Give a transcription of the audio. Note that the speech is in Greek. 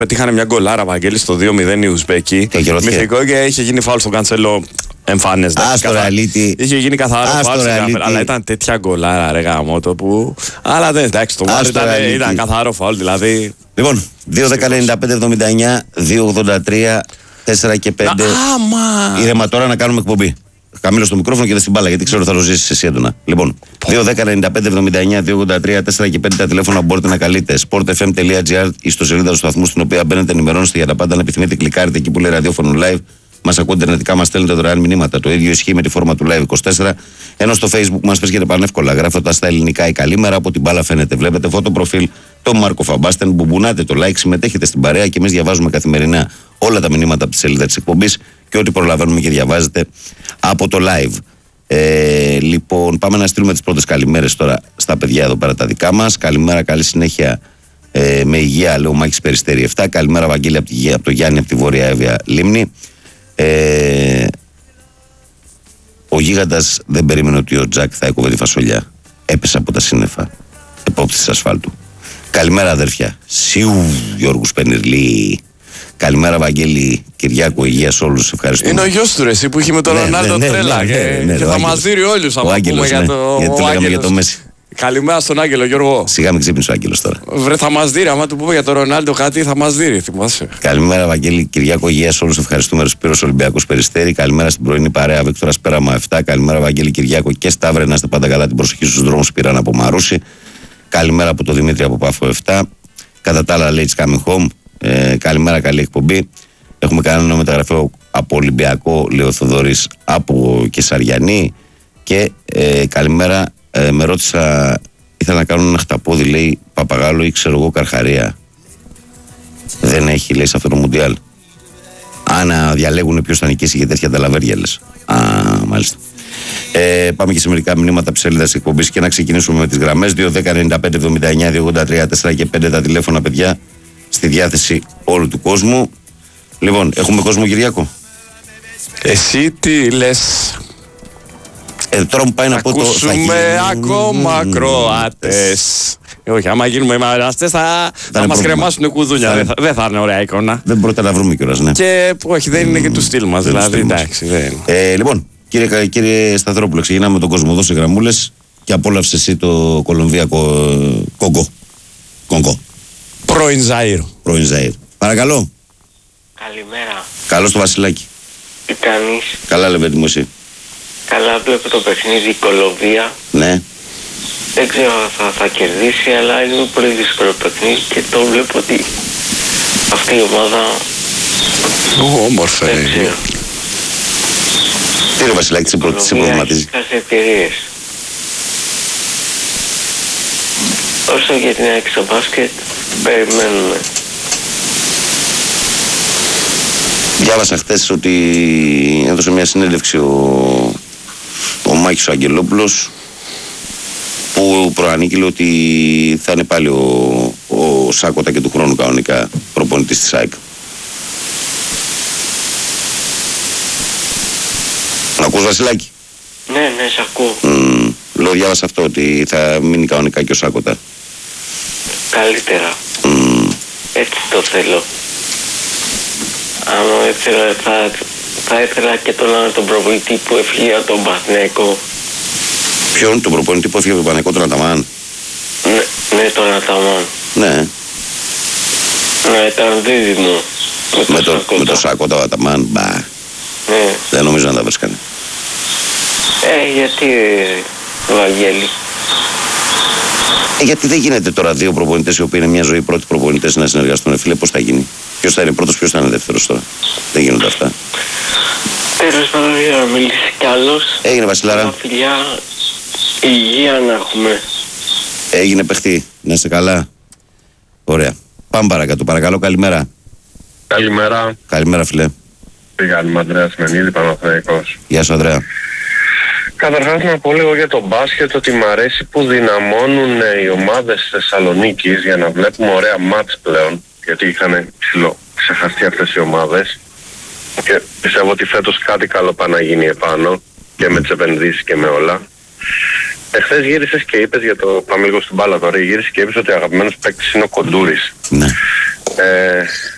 πετύχανε μια γκολάρα, Βαγγέλη, στο 2-0 οι Ουσμπέκοι. Μυθικό και είχε γίνει φάουλ στον Καντσέλο. Εμφάνες. Είχε γίνει καθαρό φάουλ, αλλά ήταν τέτοια γκολάρα, ρε γαμώτο που. Αλλά δεν, εντάξει, το μάτι ήταν καθαρό φάουλ, δηλαδή. Λοιπόν, 2-10-95-79, 2-83, 4 και 5. Ήρεμα τώρα να κάνουμε εκπομπή. Καμίλω στο μικρόφωνο και δεν στην μπάλα, γιατί ξέρω θα το ζήσεις εσύ έντονα. Λοιπόν, 2-10-95-79, 2-83, 4 και 5 τα τηλέφωνα μπορείτε να καλείτε. sportfm.gr, ιστοσελίδα του σταθμού, στην οποία μπαίνετε, ενημερώνεστε για τα πάντα. Αν επιθυμείτε, κλικάρετε εκεί που λέει ραδιόφωνο live. Μας ακούτε ιντερνετικά, μας στέλνετε δωρεάν μηνύματα. Το ίδιο ισχύει με τη φόρμα του Live 24. Ενώ στο Facebook μας βρίσκεται πανεύκολα. Γράφοντας στα ελληνικά η καλήμερα. Από την μπάλα φαίνεται. Βλέπετε φωτοπροφίλ το Μάρκο Φαμπάστεν. Μπουμπουνάτε το like, συμμετέχετε στην παρέα και εμείς διαβάζουμε καθημερινά όλα τα μηνύματα από τη σελίδα της εκπομπής και ό,τι προλαβαίνουμε και διαβάζετε από το Live. Λοιπόν, πάμε να στείλουμε τις πρώτες καλημέρες τώρα στα παιδιά εδώ πέρα τα δικά μας. Καλημέρα, καλή συνέχεια. Με υγεία, λέω Μάκης Περιστέρη 7. Καλημέρα, Βαγγέλη από το Γιάννη από τη Βόρεια Εύβοια Λίμνη. Ο γίγαντας δεν περίμενε ότι ο Τζακ θα έκοβε τη φασολιά. Έπεσε από τα σύννεφα. Επόπτης της ασφάλτου. Καλημέρα, αδέρφια. Σιου, Γιώργος Πενερλή. Καλημέρα, Βαγγέλη Κυριάκο. Υγεία σε όλους. Ευχαριστούμε. Είναι ο γιος του, εσύ, που είχε με τον Ρονάλντο τρέλα. Και θα μας δει όλους από πούμε για το Μέση. Καλημέρα στον Άγγελο, Γιώργο. Σιγά μην ξύπνησε ο Άγγελος τώρα. Βρε, θα μας δει. Άμα του πούμε για τον Ρονάλντο κάτι, θα μας δει. Θυμάσαι. Καλημέρα, Βαγγέλη Κυριάκο. Υγεία σε όλους. Ευχαριστούμε. Σπύρος Ολυμπιακός Περιστέρη. Καλημέρα στην πρωινή παρέα. Βίκτορας Πέραμα 7. Καλημέρα, Βαγγέλη Κυριάκο και Σταύρε. Να είστε πάντα καλά. Την προσοχή στους δρόμους πήραν από Μαρούση. Καλημέρα από το Δημήτρη από Πάφο 7. Κατά τα άλλα, λέει It's coming home. Καλημέρα, καλή εκπομπή. Έχουμε κάνει ένα μεταγραφείο από Ολυμπιακό, λέει ο Θοδωρής, από Κεσαριανή. Και καλημέρα, με ρώτησα. Ήθελα να κάνω ένα χταπόδι, λέει Παπαγάλο ή ξέρω εγώ Καρχαρία. Δεν έχει, λέει, σε αυτό το Μουντιάλ. Να διαλέγουν ποιος θα νικήσει και τέτοια ταλαβέρια, λες. Μάλιστα. Πάμε και σε μερικά μηνύματα από τη σελίδα της εκπομπής και να ξεκινήσουμε με τις γραμμές. 2-10-95-79, 2-83, 4 και 5 τα τηλέφωνα, παιδιά, στη διάθεση όλου του κόσμου. Λοιπόν, έχουμε κόσμο, Κυριάκο? Εσύ τι λες? Τώρα μου πάει να πω το. Ακούσουμε ακόμα Κροάτες. Όχι, άμα γίνουμε μαραστές θα μας κρεμάσουν κουδούνια. Δεν θα είναι ωραία εικόνα. Δεν μπορείτε να βρούμε κιόλας, ναι. Και όχι, δεν είναι και του στυλ μας. Δηλαδή, εντάξει. Λοιπόν, κύριε Σταθερόπουλο, ξεκινάμε με τον κόσμο. Δώσε γραμμούλες και απόλαυσε εσύ το Κολομβία Κονγκό. Πρώην Ζαΐρ. Παρακαλώ. Καλημέρα. Καλώς το Βασιλάκι. Τι κάνεις? Καλά, Λεβέντη μου, εσύ? Καλά, βλέπω το παιχνίδι η Κολομβία. Ναι. Δεν ξέρω αν θα κερδίσει, αλλά είναι πολύ δύσκολο παιχνίδι και το βλέπω ότι αυτή η ομάδα. Όμορφα. Δεν ξέρω. Τι ρε Βασιλάκη, σε προβληματίζει? Έχει ευκαιρίες. Όσο για την ΑΕΚ στο μπάσκετ, περιμένουμε. Διάβασα χθες ότι έδωσε μια συνέντευξη ο Μάκης ο Αγγελόπουλος, που προανήγγειλε ότι θα είναι πάλι ο Σάκοτα και του χρόνου κανονικά προπονητής της ΑΕΚ. Να ακούς, Βασιλάκη? Ναι, σε ακούω. Λέω, διάβασα αυτό, ότι θα μείνει κανονικά και ο Σάκοτα. Καλύτερα. Έτσι το θέλω. Αν ήθελα, θα ήθελα και τον προπονητή που έφυγε από τον Παναθηναϊκό. Ποιον, τον προπονητή που έφυγε από τον Παναθηναϊκό, τον Αταμάν? Ναι, τον Αταμάν. Ναι. Ναι, ήταν δίδυμο. Με το Σάκοτα, ο Αταμάν, μπα. Ναι. Δεν νομίζω να τα βρίσκανε. Γιατί, Βαγγέλη? Γιατί δεν γίνεται τώρα δύο προπονητές οι οποίοι είναι μια ζωή πρώτοι προπονητές να συνεργαστούν, φίλε? Πώς θα γίνει? Ποιος θα είναι πρώτος, ποιος θα είναι δεύτερος τώρα? Δεν γίνονται αυτά. Τέλος πάντων, για να μιλήσει κι άλλος. Έγινε, Βασιλάρα. Φιλιά, υγεία να έχουμε. Έγινε, παιχτή. Να είστε καλά. Ωραία. Πάμε παρακάτω. Παρακαλώ, καλημέρα. Καλημέρα. Καλημέρα, φίλε. Τι κάνουμε, Ανδρέας Μενίδη, Παναθηναϊκός. Γεια σου, Ανδρέα. Καταρχάς να πω λίγο για το μπάσκετ, ότι μ' αρέσει που δυναμώνουν οι ομάδες Θεσσαλονίκης για να βλέπουμε ωραία μάτς πλέον, γιατί είχαν ξεχαστεί αυτές οι ομάδες και πιστεύω ότι φέτος κάτι καλό πάει να γίνει επάνω και με τις επενδύσεις και με όλα. Εχθές γύρισες και είπες για το, πάμε λίγο στην μπάλα τώρα, γύρισες και είπες ότι ο αγαπημένος παίκτης είναι ο Κοντούρης. Ναι.